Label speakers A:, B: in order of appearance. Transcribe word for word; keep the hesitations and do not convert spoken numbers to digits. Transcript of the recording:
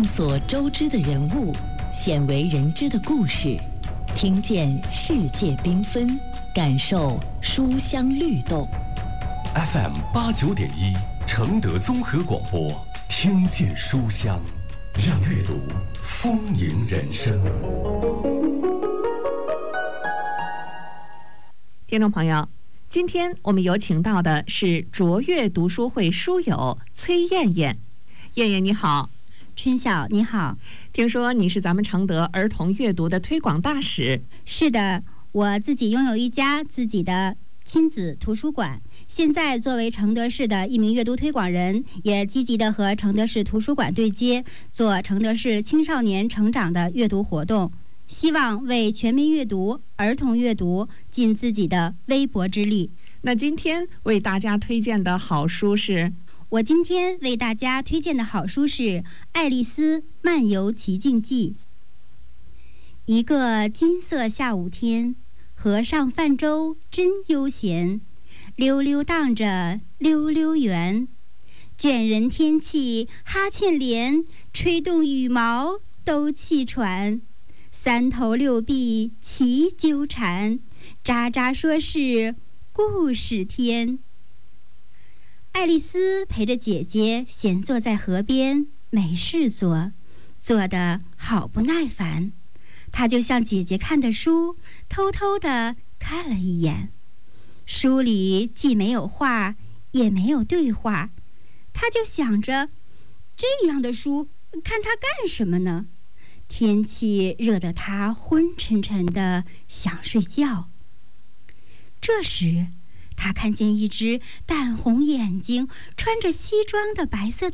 A: 索周知的人物，鲜为人知的故事，听见世界缤纷，感受书香律动。
B: F M 八九点一，承德综合广播，听见书香，让阅读丰盈人生。
C: 听众朋友，今天我们有请到的是卓越读书会书友崔艳艳。艳艳你好。
D: 春晓你好。
C: 听说你是咱们承德儿童阅读的推广大使。
D: 是的，我自己拥有一家自己的亲子图书馆，现在作为承德市的一名阅读推广人，也积极的和承德市图书馆对接，做承德市青少年成长的阅读活动，希望为全民阅读、儿童阅读尽自己的微薄之力。
C: 那今天为大家推荐的好书是？
D: 我今天为大家推荐的好书是《爱丽丝漫游奇境记》。一个金色下午天，河上泛舟真悠闲，溜溜荡着溜溜圆，倦人天气哈欠连，吹动羽毛都气喘，三头六臂齐纠缠，喳喳说是故事天。爱丽丝陪着姐姐闲坐在河边，没事做，做得好不耐烦。她就像姐姐看的书，偷偷地看了一眼。书里既没有画，也没有对话。她就想着，这样的书看它干什么呢？天气热得她昏沉沉的，想睡觉。这时他看见一只淡红眼睛、穿着西装的白色